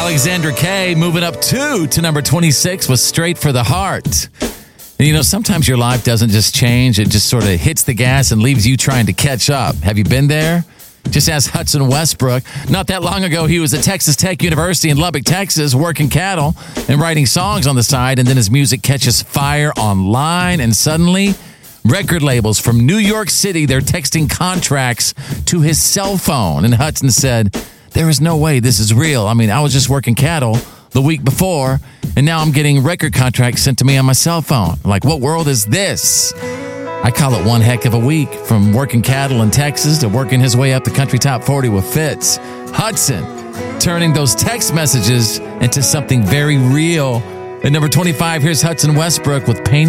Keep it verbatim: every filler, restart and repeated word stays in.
Alexandra K moving up two to number twenty-six with Straight for the Heart. And you know, sometimes your life doesn't just change. It just sort of hits the gas and leaves you trying to catch up. Have you been there? Just ask Hudson Westbrook. Not that long ago, he was at Texas Tech University in Lubbock, Texas, working cattle and writing songs on the side. And then his music catches fire online. And suddenly, record labels from New York City, they're texting contracts to his cell phone. And Hudson said, there is no way this is real. I mean, I was just working cattle the week before, and now I'm getting record contracts sent to me on my cell phone. Like, what world is this? I call it one heck of a week, from working cattle in Texas to working his way up the country top forty with Fitz. Hudson, turning those text messages into something very real. At number twenty-five, here's Hudson Westbrook with Pain.